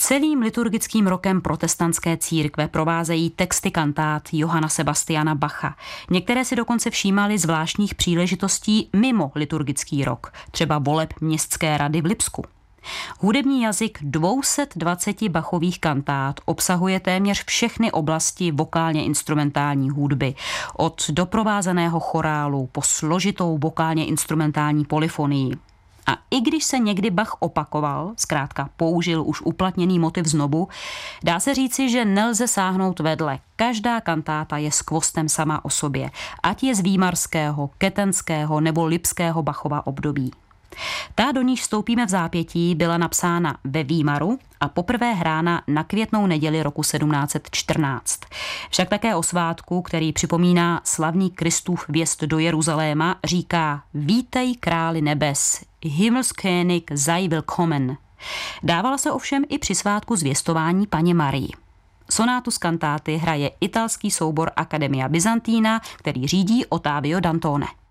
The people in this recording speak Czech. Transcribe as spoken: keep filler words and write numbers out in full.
Celým liturgickým rokem protestantské církve provázejí texty kantát Johanna Sebastiana Bacha. Některé si dokonce všímali zvláštních příležitostí mimo liturgický rok, třeba voleb městské rady v Lipsku. Hudební jazyk dvě stě dvacet Bachových kantát obsahuje téměř všechny oblasti vokálně instrumentální hudby, od doprovázeného chorálu po složitou vokálně instrumentální polyfonii. A i když se někdy Bach opakoval, zkrátka použil už uplatněný motiv znovu, dá se říci, že nelze sáhnout vedle. Každá kantáta je skvostem sama o sobě, ať je z výmarského, ketenského nebo lipského Bachova období. Ta, do níž vstoupíme v zápětí, byla napsána ve Výmaru a poprvé hrána na Květnou neděli roku sedmnáct set čtrnáct. Však také o svátku, který připomíná slavný Kristův vjezd do Jeruzaléma, říká: Vítej králi nebes, Himmelskönig sei willkommen. Dávala se ovšem i při svátku zvěstování Panně Marii. Sonátu z kantáty hraje italský soubor Accademia Byzantina, který řídí Ottavio Dantone.